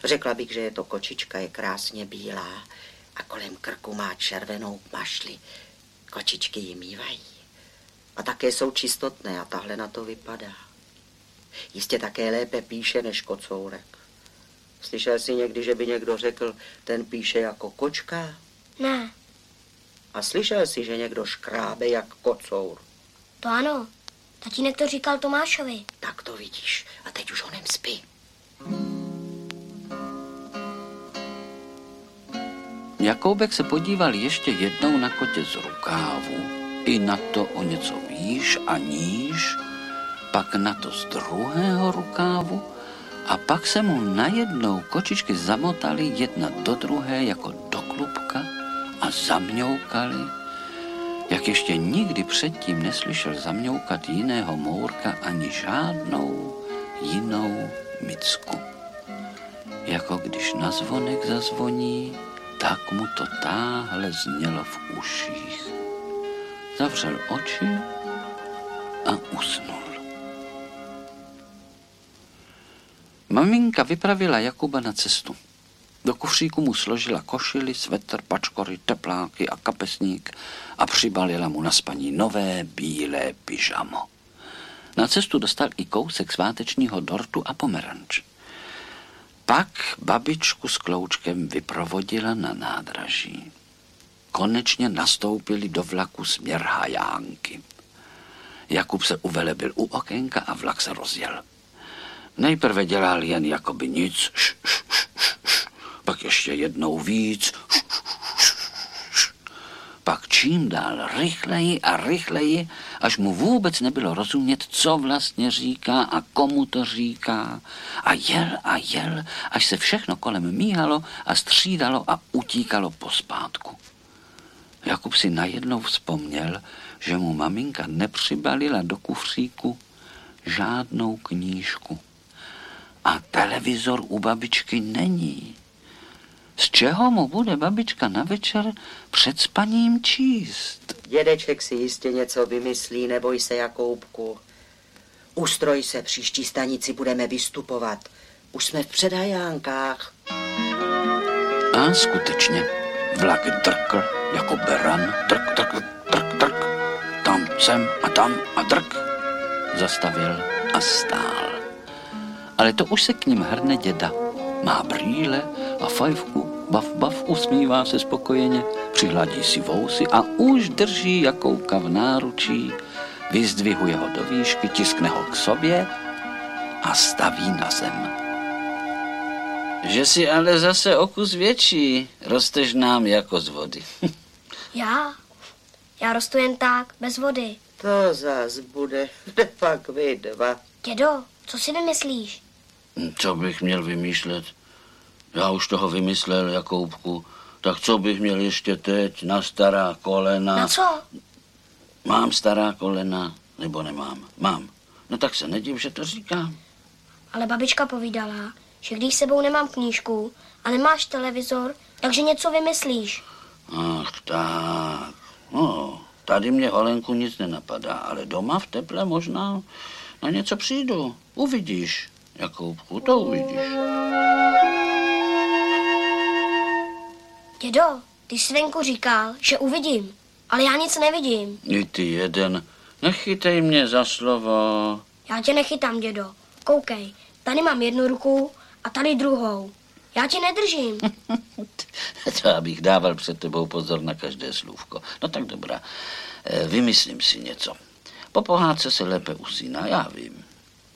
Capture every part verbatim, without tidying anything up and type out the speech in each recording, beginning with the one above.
Řekla bych, že je to kočička, je krásně bílá a kolem krku má červenou mašli. Kočičky ji mývají. A také jsou čistotné a tahle na to vypadá. Jistě také lépe píše než kocourek. Slyšel jsi někdy, že by někdo řekl, ten píše jako kočka? Ne. A slyšel jsi, že někdo škrábe jak kocour? To ano. Tatínek to říkal Tomášovi. Tak to vidíš. A teď už honem spí. Jakoubek se podíval ještě jednou na kotě z rukávu, i na to o něco výš a níž, pak na to z druhého rukávu a pak se mu najednou kočičky zamotaly jedna do druhé jako do klubka a zamňoukaly, jak ještě nikdy předtím neslyšel zamňoukat jiného mourka ani žádnou jinou micku. Jako když na zvonek zazvoní, tak mu to táhle znělo v uších. Zavřel oči a usnul. Maminka vypravila Jakuba na cestu. Do kufříku mu složila košili, svetr, pačkory, tepláky a kapesník a přibalila mu na spaní nové bílé pyžamo. Na cestu dostal i kousek svátečního dortu a pomeranč. Pak babičku s Kloučkem vyprovodila na nádraží. Konečně nastoupili do vlaku směr Hajánky. Jakub se uvelebil u okénka a vlak se rozjel. Nejprve dělal jen jakoby nic, š, š, š, š, š. Pak ještě jednou víc, š, š, š, š. Pak čím dál rychleji a rychleji, až mu vůbec nebylo rozumět, co vlastně říká a komu to říká. A jel a jel, až se všechno kolem míhalo a střídalo a utíkalo pospátku. Jakub si najednou vzpomněl, že mu maminka nepřibalila do kufříku žádnou knížku. A televizor u babičky není. Z čeho mu bude babička na večer před spaním číst? Dědeček si jistě něco vymyslí, neboj se, Jakoubku. Ustroj se, příští stanici budeme vystupovat. Už jsme v Předhajánkách. A skutečně, vlak drkl jako beran, drk, drk, drk, drk. Tam, sem a tam a drk. Zastavil a stál. Ale to už se k ním hrne děda. Má brýle a fajfku, bav, bav, usmívá se spokojeně, přihladí si vousy a už drží Jakouka v náručí, vyzdvihuje ho do výšky, tiskne ho k sobě a staví na zem. Že si ale zase o kus větší, rosteš nám jako z vody. Já? Já rostu jen tak, bez vody. To zas bude, pak vy dva. Dědo, co si vymyslíš? Co bych měl vymýšlet? Já už toho vymyslel, Jakoubku. Tak co bych měl ještě teď na stará kolena? Na co? Mám stará kolena, nebo nemám? Mám. No tak se nediv, že to říkám. Ale babička povídala, že když sebou nemám knížku a nemáš televizor, takže něco vymyslíš. Ach tak. No, tady mě, Holenku, nic nenapadá, ale doma v teple možná na něco přijdu. Uvidíš, Jakoubku, to uvidíš. Dědo, ty jsi venku říkal, že uvidím, ale já nic nevidím. I ty jeden. Nechytej mě za slovo. Já tě nechytám, dědo. Koukej, tady mám jednu ruku a tady druhou. Já tě nedržím. To abych dával před tebou pozor na každé slůvko. No tak dobrá, vymyslím si něco. Po pohádce se lépe usíná, já vím.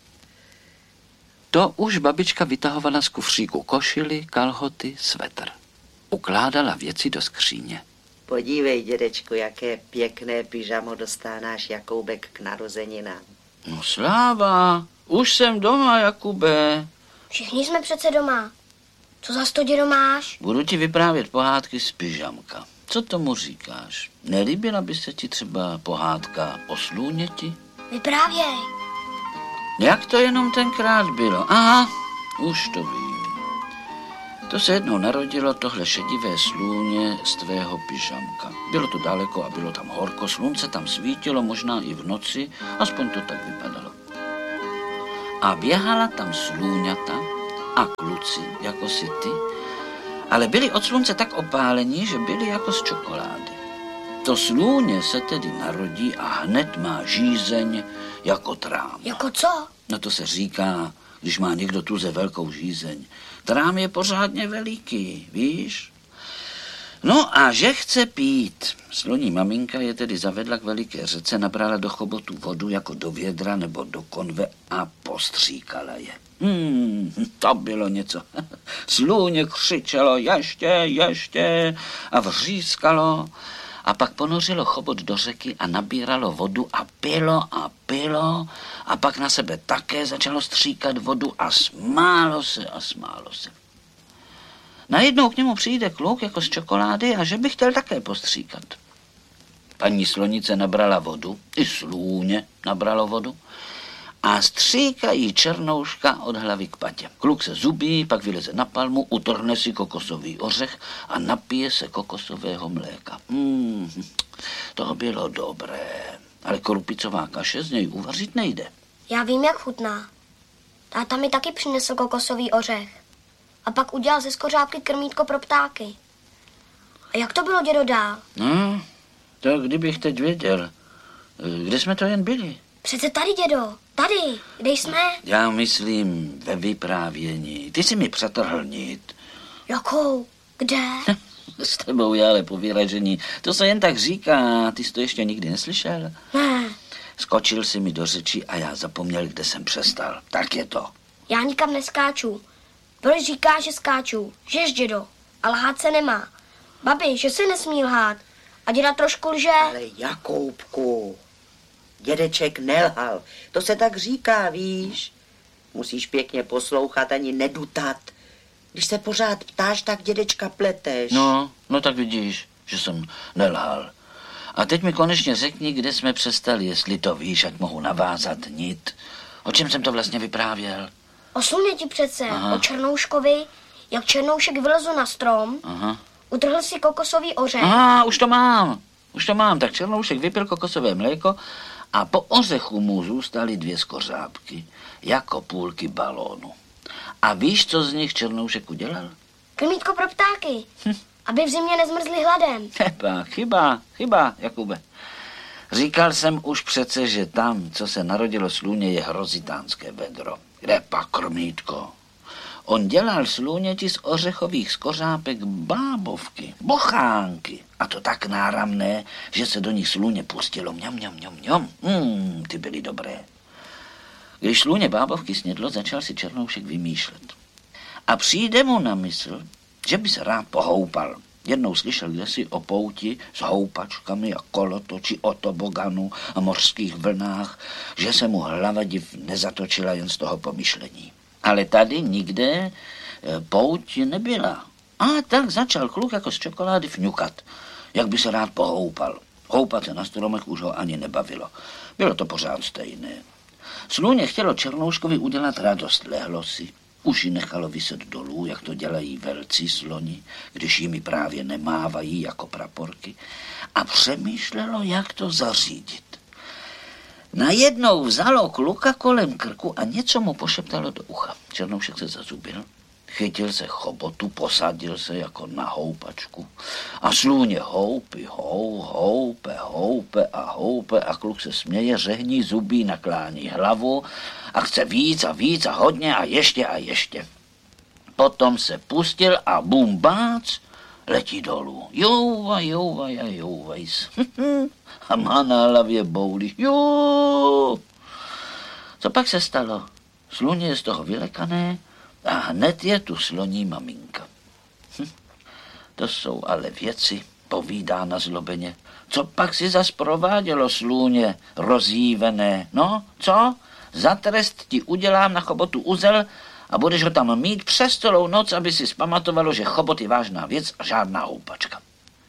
To už babička vytahovala z kufříku košily, kalhoty, svetr. Ukládala věci do skříně. Podívej, dědečku, jaké pěkné pyžamo dostal náš Jakoubek k narozeninám. No sláva, už jsem doma, Jakube. Všichni jsme přece doma. Co za sto, dědo, máš? Budu ti vyprávět pohádky z pyžamka. Co tomu říkáš? Nelíbila by se ti třeba pohádka o slůněti? Vyprávěj. Jak to jenom tenkrát bylo? Aha, už to vím. To se jednou narodilo tohle šedivé slůně z tvého pyžamka. Bylo to daleko a bylo tam horko, slunce tam svítilo, možná i v noci, aspoň to tak vypadalo. A běhala tam slůňata a kluci, jako si ty, ale byli od slunce tak opálení, že byli jako z čokolády. To slůně se tedy narodí a hned má žízeň jako trám. Jako co? No to se říká, když má někdo tuze velkou žízeň. Trám je pořádně veliký, víš? No a že chce pít. Sloní maminka je tedy zavedla k veliké řece, nabrala do chobotu vodu jako do vědra nebo do konve a postříkala je. Hmm, to bylo něco. Slůně křičelo ještě, ještě a vřískalo a pak ponořilo chobot do řeky a nabíralo vodu a pilo a pilo a pak na sebe také začalo stříkat vodu a smálo se a smálo se. Najednou k němu přijde kluk jako z čokolády a že by chtěl také postříkat. Paní slonice nabrala vodu, i slůně nabralo vodu a stříkají černouška od hlavy k patě. Kluk se zubí, pak vyleze na palmu, utrhne si kokosový ořech a napije se kokosového mléka. Hmm, to bylo dobré, ale korupicová kaše z něj uvařit nejde. Já vím, jak chutná. Táta mi taky přinesl kokosový ořech. A pak udělal ze skořápky krmítko pro ptáky. A jak to bylo, dědo, dál? No, to kdybych teď věděl. Kde jsme to jen byli? Přece tady, dědo. Tady. Kde jsme? Já myslím ve vyprávění. Ty jsi mi přetrhl nit. Jakou? Kde? S tebou je ale povyražení. To se jen tak říká. Ty jsi to ještě nikdy neslyšel? Ne. Skočil si mi do řeči a já zapomněl, kde jsem přestal. Tak je to. Já nikam neskáču. Proč říká, že skáču? Žeš, dědo. A lhát se nemá. Babi, že se nesmí lhát. A děda trošku lže. Ale Jakoubku, dědeček nelhal. To se tak říká, víš. Musíš pěkně poslouchat, ani nedutat. Když se pořád ptáš, tak dědečka pleteš. No, no tak vidíš, že jsem nelhal. A teď mi konečně řekni, kde jsme přestali, jestli to víš, ať mohu navázat nit. O čem jsem to vlastně vyprávěl? O sluněti přece. Aha. O Černouškovi, jak Černoušek vylezl na strom, Aha. utrhl si kokosový ořech. Aha, už to mám. Už to mám. Tak Černoušek vypil kokosové mléko a po ořechu mu zůstaly dvě skořápky, jako půlky balónu. A víš, co z nich Černoušek udělal? Krmítko pro ptáky, hm. aby v zimě nezmrzli hladem. Chyba, chyba, chyba, Jakube. Říkal jsem už přece, že tam, co se narodilo slůně, je hrozitánské vedro. Kde pak krmítko? On dělal slůněti z ořechových skořápek bábovky, bochánky. A to tak náramné, že se do nich slůně pustilo. Mňam, mňam, mňam, mňam. Mm, ty byly dobré. Když slůně bábovky snědlo, začal si Černoušek vymýšlet. A přijde mu na mysl, že by se rád pohoupal. Jednou slyšel kdesi o pouti s houpačkami a kolotoči, o toboganu a mořských vlnách, že se mu hlava div nezatočila jen z toho pomyšlení. Ale tady nikde pouť nebyla. A tak začal kluk jako z čokolády fňukat, jak by se rád pohoupal. Houpat se na stromech už ho ani nebavilo. Bylo to pořád stejné. Slůně chtělo Černouškovi udělat radost, lehlo si. Už ji nechalo vyset dolů, jak to dělají velcí sloni, když jimi právě nemávají jako praporky, a přemýšlelo, jak to zařídit. Najednou vzalo kluka kolem krku a něco mu pošeptalo do ucha. Černoušek se zazubil, chytil se chobotu, posadil se jako na houpačku a slůně houpy, hou, houpe, houpe a houpe a kluk se směje, řehní, zubí, naklání hlavu a chce víc a víc a hodně a ještě a ještě. Potom se pustil a bum bác, letí dolů. Jouvaj, jouvaj a jouvaj. A má na hlavě bouli. Jo. Co pak se stalo? Sluně je z toho vylekané a hned je tu sloní maminka. Hm. To jsou ale věci, povídá na zlobeně. Co pak si zas provádělo, slůně rozjívené? No, co? Za trest ti udělám na chobotu uzel a budeš ho tam mít přes celou noc, aby si zpamatovalo, že chobot je vážná věc a žádná houpačka.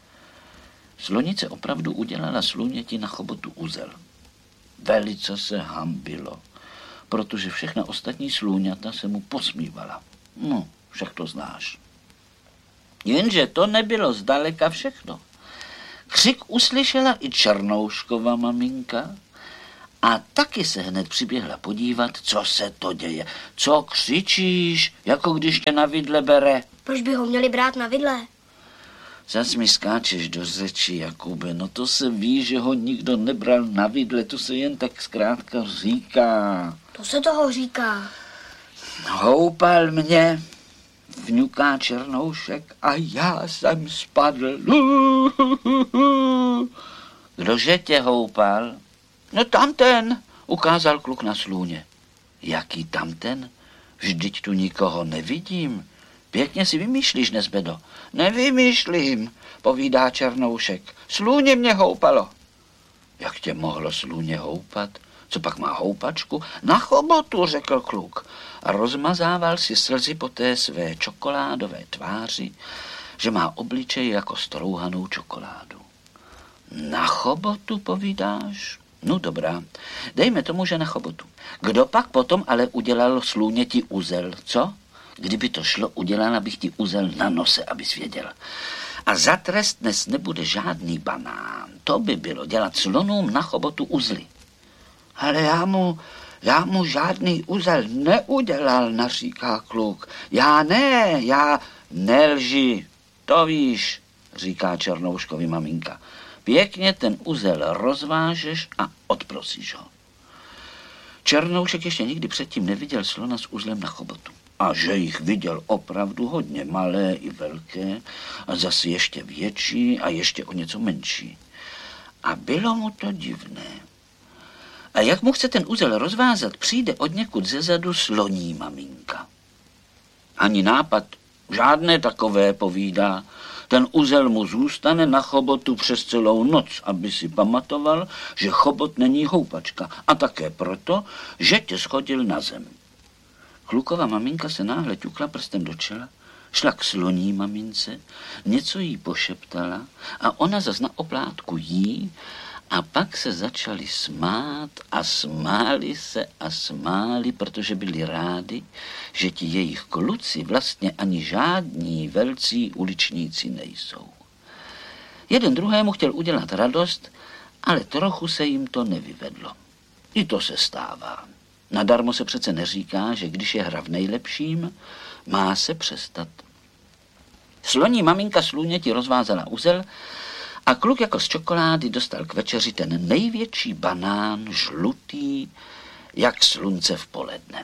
Slonice opravdu udělala slůněti na chobotu uzel. Velice se hambilo, protože všechna ostatní slůňata se mu posmívala. No, však to znáš. Jenže to nebylo zdaleka všechno. Křik uslyšela i Černouškova maminka A taky se hned přiběhla podívat, co se to děje. Co křičíš, jako když tě na vidle bere? Proč by ho měli brát na vidle? Zas mi skáčeš do řeči, Jakube, no to se ví, že ho nikdo nebral na vidle, to se jen tak zkrátka říká. To se toho říká. Houpal mě, vňuká Černoušek a já jsem spadl. Kdože tě houpal? No tamten, ukázal kluk na slůně. Jaký tamten? Vždyť tu nikoho nevidím. Pěkně si vymýšlíš, Nezbedo. Nevymýšlím, povídá Černoušek. Slůně mě houpalo. Jak tě mohlo slůně houpat? Co pak má houpačku? Na chobotu, řekl kluk. A rozmazával si slzy po té své čokoládové tváři, že má obličej jako strouhanou čokoládu. Na chobotu, povídáš? No dobrá, dejme tomu, že na chobotu. Kdo pak potom ale udělal slůně ti uzel, co? Kdyby to šlo, udělala bych ti uzel na nose, abys věděl. A za trest dnes nebude žádný banán. To by bylo dělat slonům na chobotu uzly. Ale já mu, já mu žádný uzel neudělal, naříká kluk. Já ne, já nelži, to víš, říká Černouškovi maminka. Pěkně ten uzel rozvážeš a odprosíš ho. Černoušek ještě nikdy předtím neviděl slona s uzlem na chobotu. A že jich viděl opravdu hodně, malé i velké, a zase ještě větší a ještě o něco menší. A bylo mu to divné. A jak mu chce ten uzel rozvázat, přijde od někud zezadu sloní maminka. Ani nápad, žádné takové, povídá. Ten uzel mu zůstane na chobotu přes celou noc, aby si pamatoval, že chobot není houpačka. A také proto, že tě schodil na zem. Klukova maminka se náhle ťukla prstem do čela, šla k sloní mamince, něco jí pošeptala a ona zas na oplátku jí a pak se začali smát a smáli se a smáli, protože byli rádi, že ti jejich kluci vlastně ani žádní velcí uličníci nejsou. Jeden druhému chtěl udělat radost, ale trochu se jim to nevyvedlo. I to se stává. Nadarmo se přece neříká, že když je hra v nejlepším, má se přestat. Sloní maminka slůně ti rozvázala uzel a kluk jako z čokolády dostal k večeři ten největší banán, žlutý, jak slunce v poledne.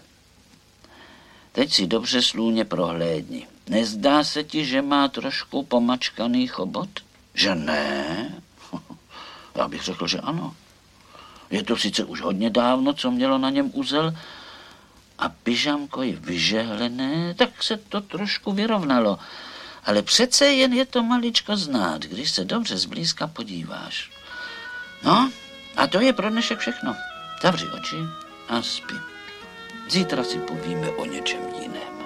Teď si dobře slůně prohlédni. Nezdá se ti, že má trošku pomačkaný chobot? Že ne? Já bych řekl, že ano. Je to sice už hodně dávno, co mělo na něm uzel, a pyžamko je vyžehlené, tak se to trošku vyrovnalo. Ale přece jen je to maličko znát, když se dobře zblízka podíváš. No, a to je pro dnešek všechno. Zavři oči a spi. Zítra si povíme o něčem jiném.